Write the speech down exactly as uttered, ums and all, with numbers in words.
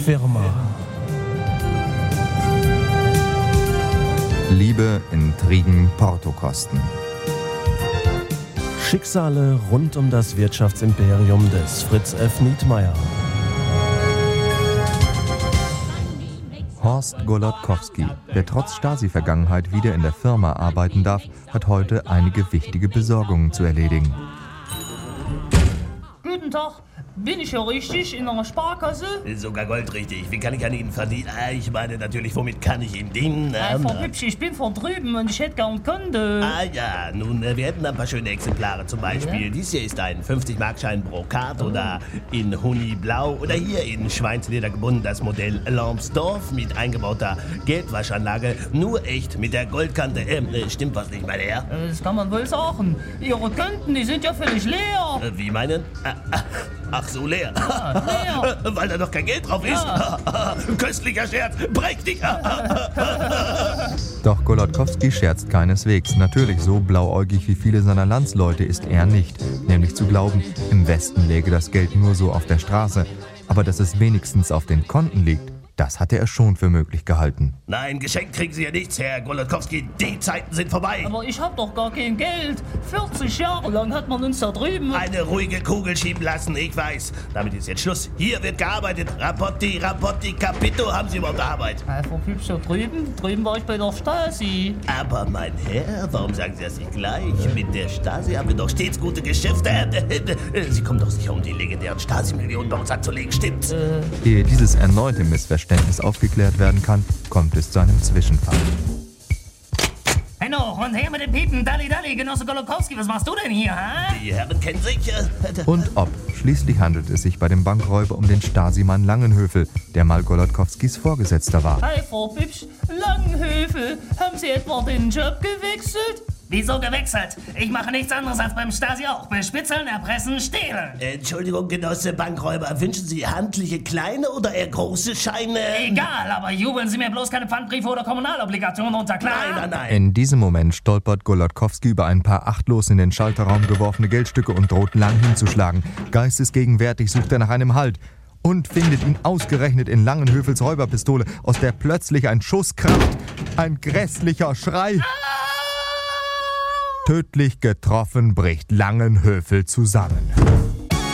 Firma. Liebe, Intrigen, Portokosten. Schicksale rund um das Wirtschaftsimperium des Fritz F. Nietmeyer. Horst Golodkowski, der trotz Stasi-Vergangenheit wieder in der Firma arbeiten darf, hat heute einige wichtige Besorgungen zu erledigen. Guten Tag, bin ich hier richtig in einer Sparkasse? Sogar goldrichtig. Wie kann ich an Ihnen verdienen? Ah, ich meine natürlich, womit kann ich Ihnen dienen? Äh, Frau Hübsch, ich bin von drüben und ich hätte gern Kunde. Ah ja, nun, äh, wir hätten ein paar schöne Exemplare zum Beispiel. Ja? Dies hier ist ein fünfzig-Markschein Brokat oh. oder in Honiblau oder hier in Schweinsleder gebunden das Modell Lambsdorff mit eingebauter Geldwaschanlage. Nur echt mit der Goldkante. Ähm, äh, stimmt was nicht, meine Herr? Äh, das kann man wohl sagen. Ihre Konten, die sind ja völlig leer. Äh, wie meinen? Ah, ah, ach so, leer. Ja, leer. Weil da doch kein Geld drauf ist. Ja. Köstlicher Scherz, prächtig. Doch Golodkowski scherzt keineswegs. Natürlich, so blauäugig wie viele seiner Landsleute ist er nicht. Nämlich zu glauben, im Westen läge das Geld nur so auf der Straße. Aber dass es wenigstens auf den Konten liegt, das hatte er schon für möglich gehalten. Nein, geschenkt kriegen Sie ja nichts, Herr Golodkowski. Die Zeiten sind vorbei. Aber ich hab doch gar kein Geld. vierzig Jahre lang hat man uns da drüben... Eine ruhige Kugel schieben lassen, ich weiß. Damit ist jetzt Schluss. Hier wird gearbeitet. Rapporti, Rapporti, Capito. Haben Sie überhaupt Arbeit? Äh, Frau Hübsch, da drüben? Drüben war ich bei der Stasi. Aber mein Herr, warum sagen Sie das nicht gleich? Mit der Stasi haben wir doch stets gute Geschäfte. Sie kommen doch sicher, um die legendären Stasi-Millionen bei uns anzulegen, stimmt's? Äh. Ehe dieses erneute Missverständnis aufgeklärt werden kann, kommt es zu einem Zwischenfall. Hey noch, und her mit dem Piepen, Dalli Dalli, Genosse Golodkowski, was machst du denn hier, ha? Die Herren kennen sich. Äh, Und ob. Schließlich handelt es sich bei dem Bankräuber um den Stasi-Mann Langenhöfel, der mal Golodkowskis Vorgesetzter war. Hey, Frau Hübsch, Langenhöfel, haben Sie etwa den Job gewechselt? Wieso gewechselt? Ich mache nichts anderes als beim Stasi auch. Bespitzeln, erpressen, stehlen. Entschuldigung, Genosse Bankräuber, wünschen Sie handliche kleine oder eher große Scheine? Egal, aber jubeln Sie mir bloß keine Pfandbriefe oder Kommunalobligationen unter, klar? Nein, nein, nein. In diesem Moment stolpert Golodkowski über ein paar achtlos in den Schalterraum geworfene Geldstücke und droht lang hinzuschlagen. Geistesgegenwärtig sucht er nach einem Halt und findet ihn ausgerechnet in Langenhöfels Räuberpistole, aus der plötzlich ein Schuss kracht. Ein grässlicher Schrei. Tödlich getroffen bricht Langenhöfel zusammen.